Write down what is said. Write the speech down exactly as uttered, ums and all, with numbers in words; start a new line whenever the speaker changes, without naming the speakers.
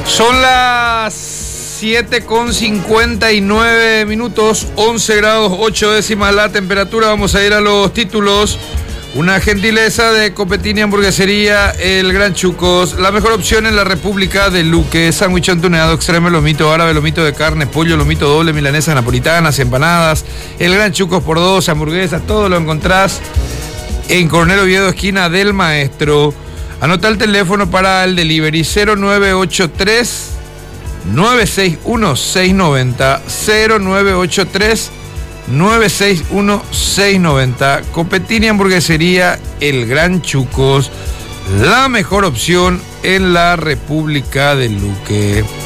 Son las siete con cincuenta y nueve minutos, once grados ocho décimas la temperatura. Vamos a ir a los títulos. Una gentileza de Copetini Hamburguesería El Gran Chucos, la mejor opción en la República de Luque. Sándwich entuneado, extremo, lomito árabe, lomito de carne, pollo, lomito doble, milanesas napolitanas, empanadas. El Gran Chucos por dos, hamburguesas, todo lo encontrás en Coronel Oviedo, esquina del Maestro. Anota el teléfono para el delivery: cero nueve ocho tres, nueve seis uno, seis nueve cero, cero nueve ocho tres, nueve seis uno, seis nueve cero. Copetini Hamburguesería El Gran Chucos, la mejor opción en la República de Luque.